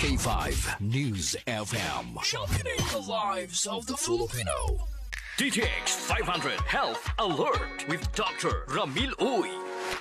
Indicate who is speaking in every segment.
Speaker 1: K5 News FM. Championing the lives of the Filipino. DTX 500 Health Alert with Dr. Ramil Uy.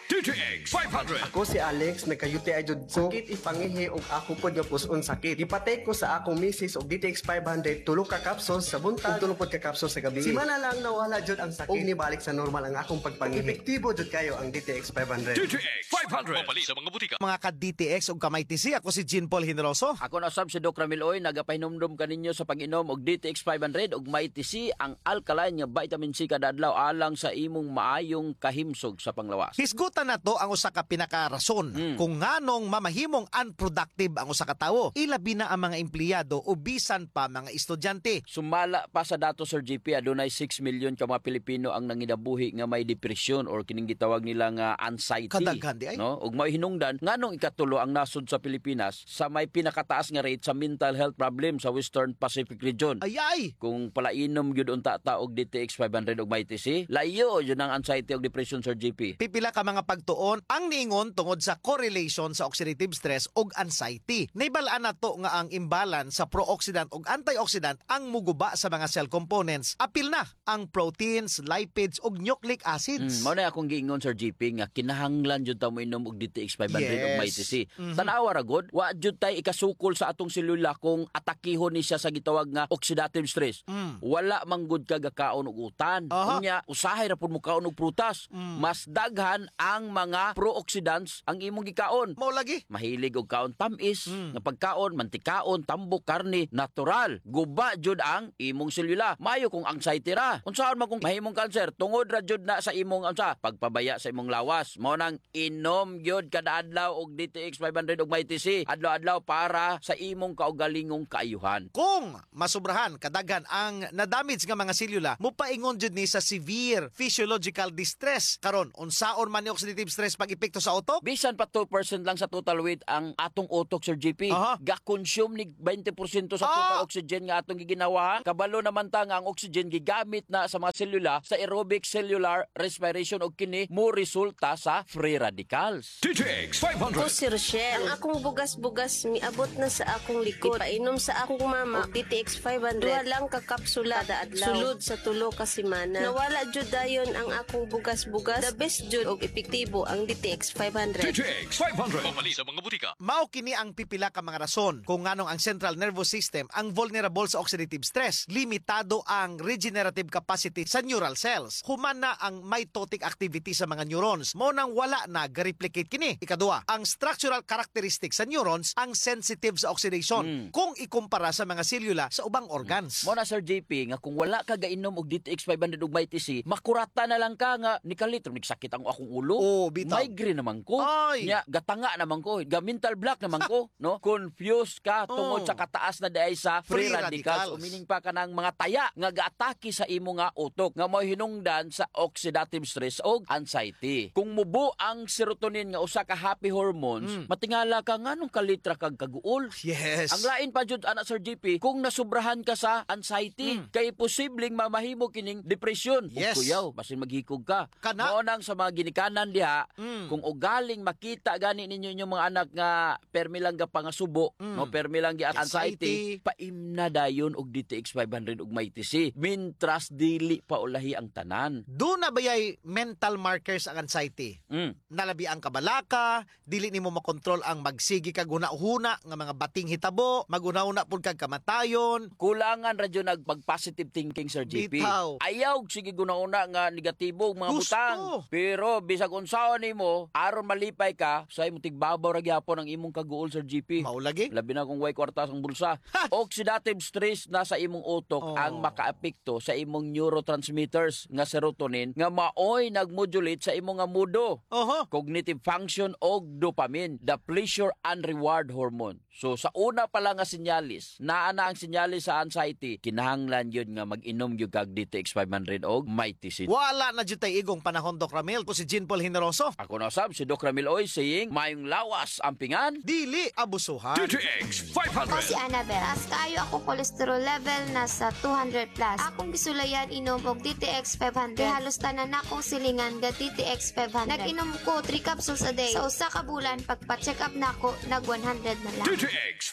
Speaker 1: DTX 500.
Speaker 2: Ako si Alex, nagkayuti ay jud sakit ipangihi og ako pod nga puson sakit. Ipatay ko sa akong misis og DTX 500 tulo ka capsules sa buntag ug tulo pod ka capsules sa gabi. Simana lang nawala jud ang sakit. Og nibalik sa normal ang akong pagpangihi. Epektibo jud kayo ang DTX 500.
Speaker 1: DTX 500. Mapali sa mga butika.
Speaker 3: Mga ka-DTX o kamay TC, ako si Jean Paul Generoso.
Speaker 4: Ako na sab si Doc Ramil Oy, nagapahinumdum kaninyo sa pag-inom og DTX 500 ug may TC ang alkaline nga vitamin C kada adlaw alang sa imong maayong kahimsog sa panglawas.
Speaker 3: Hisgutan na to ang usa ka pinakarason kung nganong mamahimong unproductive ang usa ka tawo. Ilabi na ang mga empleyado o bisan pa mga estudyante.
Speaker 4: Sumala pa sa dato Sir GP, adunay 6 million ka mga Pilipino ang nangidabuhi nga may depression or kining gitawag nila nga anxiety.
Speaker 3: Kadaghan di ay.
Speaker 4: No? Ug may hinungdan nganong ikatulo ang nasod sa Pilipinas sa may pinakataas nga rate sa mental health problem sa Western Pacific region.
Speaker 3: Ayay!
Speaker 4: Kung palainom gyud unta ta og DTX 500 og may TC, layo yun ang anxiety og depression Sir GP.
Speaker 3: Pipila ka mga pagtuon ang niingon tungod sa correlation sa oxidative stress ug anxiety. Naibalaan na to nga ang imbalance sa pro-oxidant ug antioxidant ang muguba sa mga cell components. Apil na ang proteins, lipids ug nucleic acids.
Speaker 4: Mao na akong giingon Sir GP nga kinahanglan jud ta mo inom og DTX 500 og may TC.
Speaker 3: Mhm.
Speaker 4: Tanawa ra gud, wa jud tay ikasukol sa atong selula kung atakihon ni siya sa gitawag nga oxidative stress. Wala manggod ka gakaon og utan. Unya usahay ra pud mo kaon og prutas. Mas daghan ang mga pro-oxidants ang imong gikaon.
Speaker 3: Mao lagi.
Speaker 4: Mahilig og kaon tamis, nga pagkaon, mantikaon, tambok, karne, natural. Guba jud ang imong selula. Mayo kung anxiety ra. Unsaon man kung mahimong cancer, tungod ra jud na sa imong pagpabaya sa imong lawas. Mao nang inom gyud kada adlaw og DTX 500 og may TC. Adlaw-adlaw para sa imong kaugalingong kaayuhan.
Speaker 3: Kung masubrahan kadaghan ang nadamage nga mga selula, mupaingon jud ni sa severe physiological distress. Karon unsaon man ni oxidative stress pag epekto sa utok?
Speaker 4: Bisan pa 2% lang sa total weight ang atong utok Sir GP. Ga-consume ni 20% sa total oxygen nga atong giginawa. Kabalo naman ta nga ang oxygen gigamit na sa mga selula sa aerobic cellular respiration og kini mo resulta sa free radicals.
Speaker 1: DTX
Speaker 5: Ako
Speaker 1: 500.
Speaker 5: si Rochelle. Ang akong bugas-bugas miabot na sa akong likod. Painom sa akong mama og DTX 500. Duha lang ka kapsula kada adlaw. Sulod sa tulo ka semana. Nawala jud dayon ang akong bugas-bugas. The best jud og epektibo ang DTX 500.
Speaker 1: DTX 500. Mapali sa mga butika.
Speaker 3: Mao kini ang pipila ka mga rason kung nganong ang central nervous system ang vulnerable sa oxidative stress. Limitado ang regenerative capacity sa neural cells. Human na ang mitotic activity sa mga neurons. Mo nang wala na ga-replicate kini. Ikaduha, ang structural characteristics sa neurons ang sensitive sa oxidation kung ikumpara sa mga selula sa ubang organs.
Speaker 4: Mo na Sir JP nga kung wala ka gainom og DTX 500 ug may TC, makurata na lang ka nga ni kalitro nagsakit ang akong ulo.
Speaker 3: Bitaw.
Speaker 4: Migraine naman ko.
Speaker 3: Ay.
Speaker 4: Nya gatanga naman ko, ga mental block naman ko, no? Confused ka tungod sa kataas na daay sa free radicals. Umining pa ka ng mga taya nga gaatake sa imo nga utok nga mao hinungdan sa oxidative stress o anxiety. Kung mubo ang serotonin nga usa ka happy hormones, matingala ka nganong kalitra kag kaguol.
Speaker 3: Yes.
Speaker 4: Ang lain pa jud ana Sir GP, kung nasubrahan ka sa anxiety, kay posibleng mamahimo kining depression.
Speaker 3: Yes.
Speaker 4: Ug kuyaw, basin maghikog ka.
Speaker 3: Kana?
Speaker 4: Mao nang sa mga ginikanan diha, kung ugaling makita gani ninyo inyong mga anak nga permi lang ga pangasubo, no, permi lang gi anxiety, paimna dayon og DTX 500 ug may TC. Mintras dili pa ulahi ang tanan.
Speaker 3: Doon na bayay mental markers ang anxiety. Nalabi ang kabalaka, dili nimo makontrol ang magsigi kag huna-huna nga mga bating hitabo, maguna-una pud kag kamatayon.
Speaker 4: Kulangan ra jud nagpag-positive thinking Sir GP.
Speaker 3: Bitaw.
Speaker 4: Ayaw sige guna-una nga negatibo mga
Speaker 3: Gusto.
Speaker 4: butang. Pero bisag unsaon nimo, aron malipay ka, say mo tigbabaw ra gyapon ang imong kaguol Sir GP.
Speaker 3: Mao lagi.
Speaker 4: Labi na kung way kwarta sa bulsa. Oxidative stress na sa imong utok ang makaapekto sa imong neurotransmitters nga serotonin nga maoy nagmodulate sa imong nga mudo. Cognitive function og dopamine, the pleasure and reward hormone. So sa una pa lang nga sinyalis, naa na ang sinyalis sa anxiety, kinahanglan yun nga mag-inom gyud kag DTX 500 og may TC.
Speaker 3: Wala na jud tay igong panahon Doc Ramil ko si Jean Paul Generoso.
Speaker 4: Ako na sab si Doc Ramil Oy saying mayong lawas ampingan.
Speaker 3: Dili abusuhan.
Speaker 1: DTX
Speaker 6: Ako
Speaker 1: 500.
Speaker 6: si Annabel. As kaayo ako cholesterol level nasa 200 plus. Akong gisulayan inom og DTX 500. Kay halos tanan akong silingan ga DTX 500. Nag-inom ko 3 capsules a day. Sa usa ka bulan pagpa-check up nako nag 100 na lang.
Speaker 1: DTX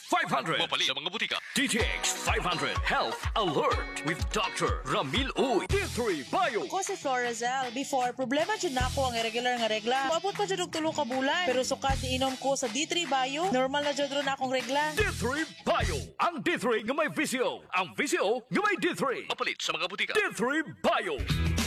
Speaker 1: 500. Mapalit sa mga butika. DTX 500 Health Alert with Dr. Ramil Uy. D3 Bio.
Speaker 7: Ako si Florazel. Before, problema dyan na ako ang irregular nga regla. Maabot pa dyan og 3 ka bulan. Pero sukat iinom ko sa D3 Bio, normal na dyan na akong regla.
Speaker 1: D3 Bio. Ang D3 nga may VCO. Ang VCO nga may D3. Mapalit sa mga butika. D3 Bio.